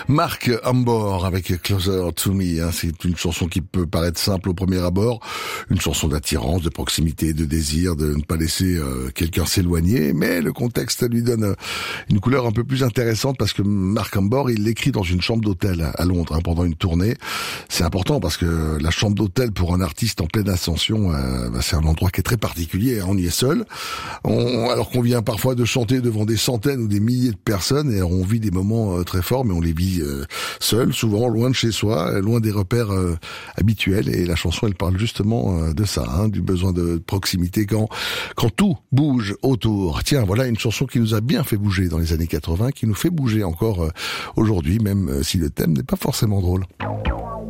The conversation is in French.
Marc Ambor avec Closer to Me, hein, c'est une chanson qui peut paraître simple au premier abord, une chanson d'attirance, de proximité, de désir, de ne pas laisser quelqu'un s'éloigner, mais le contexte lui donne une couleur un peu plus intéressante parce que Marc Ambor, il l'écrit dans une chambre d'hôtel à Londres, hein, pendant une tournée. C'est important parce que la chambre d'hôtel pour un artiste en pleine ascension, c'est un endroit qui est très particulier, hein, on y est seul, alors qu'on vient parfois de chanter devant des centaines ou des milliers de personnes et on vit des moments très forts, mais on les vit seul, souvent loin de chez soi, loin des repères habituels. Et la chanson, elle parle justement de ça, hein, du besoin de proximité quand tout bouge autour. Tiens, voilà une chanson qui nous a bien fait bouger dans les années 80, qui nous fait bouger encore aujourd'hui, même si le thème n'est pas forcément drôle.